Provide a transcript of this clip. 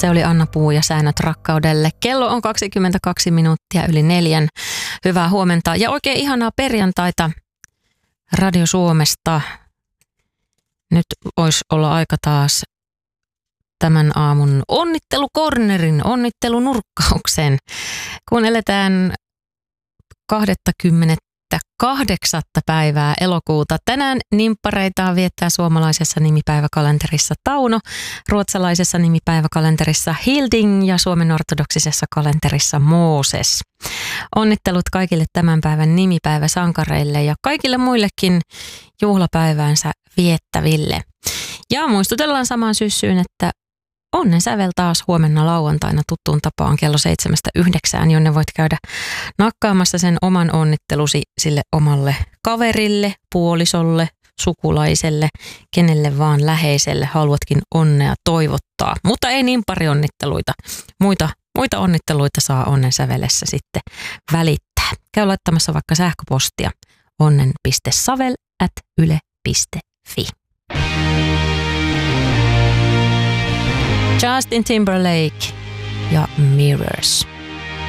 Se oli Anna Puu ja Säännöt rakkaudelle. Kello on 22 minuuttia yli 4. Hyvää huomenta ja oikein ihanaa perjantaita Radio Suomesta. Nyt olisi olla aika taas tämän aamun onnittelukornerin, onnittelunurkkauksen, kun eletään 28. päivää elokuuta. Tänään nimppareitaan viettää suomalaisessa nimipäiväkalenterissa Tauno, ruotsalaisessa nimipäiväkalenterissa Hilding ja Suomen ortodoksisessa kalenterissa Mooses. Onnittelut kaikille tämän päivän nimipäiväsankareille ja kaikille muillekin juhlapäiväänsä viettäville. Ja muistutellaan samaan syssyyn, että onnen sävel taas huomenna lauantaina tuttuun tapaan kello 7-9, jonne voit käydä nakkaamassa sen oman onnittelusi sille omalle kaverille, puolisolle, sukulaiselle, kenelle vaan läheiselle haluatkin onnea toivottaa. Mutta ei niin pari onnitteluita. Muita onnitteluita saa onnen sävelessä sitten välittää. Käy laittamassa vaikka sähköpostia onnen.savel@yle.fi. Justin Timberlake ja Mirrors.